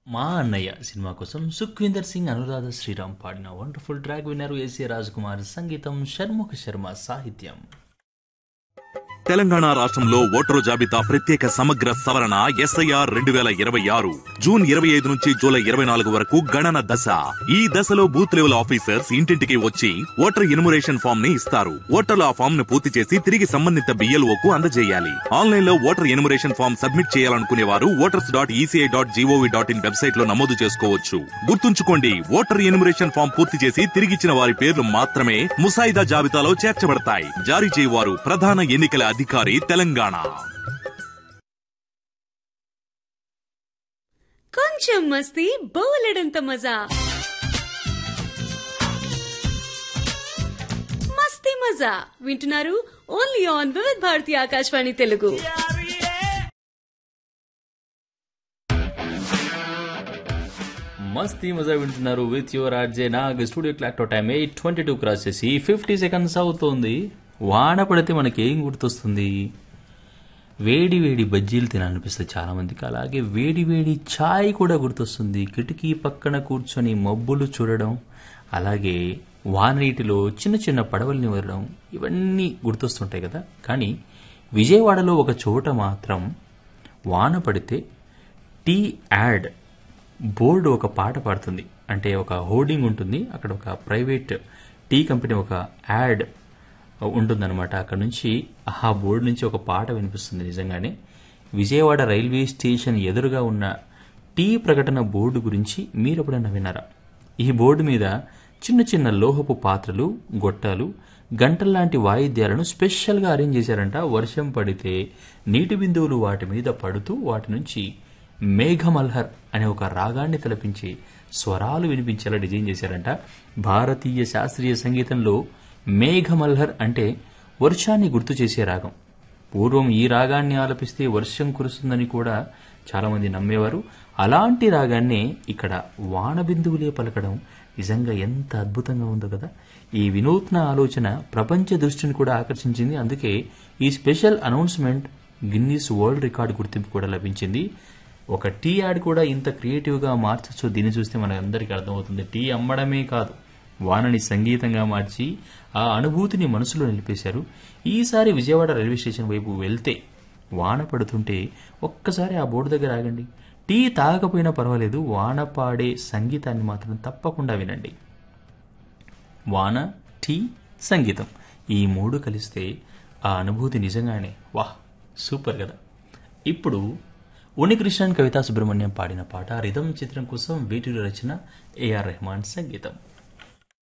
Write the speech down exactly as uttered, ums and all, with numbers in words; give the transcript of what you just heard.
మా అన్నయ్య సినిమా కోసం సుఖ్వీందర్ సింగ్ అనురాధ శ్రీరామ్ పాడిన వండర్ఫుల్ ట్రాక్ విన్నారు. ఏసీ రాజ్ కుమార్ సంగీతం, షణ్ముఖ శర్మ సాహిత్యం. తెలంగాణ రాష్ట్రంలో ఓటరు జాబితా ప్రత్యేక సమగ్ర సవరణ ఎస్ఐఆర్ రెండు వేల ఇరవై ఆరు జూన్ ఇరవై ఐదు నుంచి జూలై ఇరవై నాలుగు వరకు గణన దశ. ఈ దశలో బూత్ లెవెల్ ఆఫీసర్స్ ఇంటింటికి వచ్చి ఓటర్ ఇన్మురేషన్ ఫామ్ ని ఇస్తారు. ఓటర్లు ఆ ఫామ్ ను పూర్తి చేసి తిరిగి సంబంధిత బిఎల్ఓ కు అందజేయాలి. ఆన్లైన్ లో ఓటర్ ఇన్మురేషన్ ఫామ్ సబ్మిట్ చేయాలనుకునే వారు voters dot ECI dot GOV dot in website లో నమోదు చేసుకోవచ్చు. గుర్తుంచుకోండి, ఓటర్ ఇన్మురేషన్ ఫామ్ పూర్తి చేసి తిరిగిచ్చిన వారి పేర్లు మాత్రమే ముసాయిదా జాబితాలో చేర్చబడతాయి. జారీ చేయవారు ప్రధాన ఎన్నికల అధికారి తెలంగాణ. కొంచెం మస్తీ బోలెడంత మజా, మస్తీ మజా వింటున్నారు ఓన్లీ ఆన్ వివిధ భారతి ఆకాశవాణి తెలుగు. మస్తీ మజా వింటున్నారు with your RJ Nag. Studio clock time eight twenty two cross చేసి ఫిఫ్టీ సెకండ్స్ అవుతోంది. వాన పడితే మనకేం గుర్తొస్తుంది? వేడి వేడి బజ్జీలు తినాలనిపిస్తుంది చాలా మందికి. అలాగే వేడి వేడి ఛాయ్ కూడా గుర్తొస్తుంది. కిటికీ పక్కన కూర్చొని మబ్బులు చూడడం, అలాగే వాననీటిలో చిన్న చిన్న పడవల్ని వరడం, ఇవన్నీ గుర్తొస్తుంటాయి కదా. కానీ విజయవాడలో ఒక చోట మాత్రం వాన పడితే టీ యాడ్ బోర్డు ఒక పాట పాడుతుంది. అంటే ఒక హోర్డింగ్ ఉంటుంది, అక్కడ ఒక ప్రైవేట్ టీ కంపెనీ ఒక యాడ్ ఉంటుందన్నమాట. అక్కడ నుంచి ఆ బోర్డు నుంచి ఒక పాట వినిపిస్తుంది. నిజంగానే విజయవాడ రైల్వే స్టేషన్ ఎదురుగా ఉన్న టీ ప్రకటన బోర్డు గురించి మీరు ఎప్పుడైనా విన్నారా? ఈ బోర్డు మీద చిన్న చిన్న లోహపు పాత్రలు, గొట్టాలు, గంటల్లాంటి వాయిద్యాలను స్పెషల్గా అరేంజ్ చేశారంట. వర్షం పడితే నీటి బిందువులు వాటి మీద పడుతూ వాటి నుంచి మేఘమల్హర్ అనే ఒక రాగాన్ని తలపించి స్వరాలు వినిపించేలా డిజైన్ చేశారంట. భారతీయ శాస్త్రీయ సంగీతంలో మేఘమల్హర్ అంటే వర్షాన్ని గుర్తు చేసే రాగం. పూర్వం ఈ రాగాన్ని ఆలపిస్తే వర్షం కురుస్తుందని కూడా చాలామంది నమ్మేవారు. అలాంటి రాగాన్నే ఇక్కడ వాన బిందువులే పలకడం నిజంగా ఎంత అద్భుతంగా ఉందో కదా. ఈ వినూత్న ఆలోచన ప్రపంచ దృష్టిని కూడా ఆకర్షించింది. అందుకే ఈ special announcement Guinness world record గుర్తింపు కూడా లభించింది. ఒక టీ యాడ్ కూడా ఇంత క్రియేటివ్గా మార్చచ్చు. దీన్ని చూస్తే మనకు అందరికీ అర్థమవుతుంది. టీ అమ్మడమే కాదు, వానని సంగీతంగా మార్చి ఆ అనుభూతిని మనసులో నిలిపేశారు. ఈసారి విజయవాడ రైల్వే స్టేషన్ వైపు వెళ్తే వాన పడుతుంటే ఒక్కసారి ఆ బోర్డు దగ్గర ఆగండి. టీ తాగకపోయినా పర్వాలేదు, వాన పాడే సంగీతాన్ని మాత్రం తప్పకుండా వినండి. వాన, టీ, సంగీతం ఈ మూడు కలిస్తే ఆ అనుభూతి నిజంగానే వాహ్ సూపర్ కదా. ఇప్పుడు ఉనికృష్ణన్, కవితా సుబ్రహ్మణ్యం పాడిన పాట రిథమ్ చిత్రం కోసం వీటిలో రచన, ఏఆర్ రెహమాన్ సంగీతం.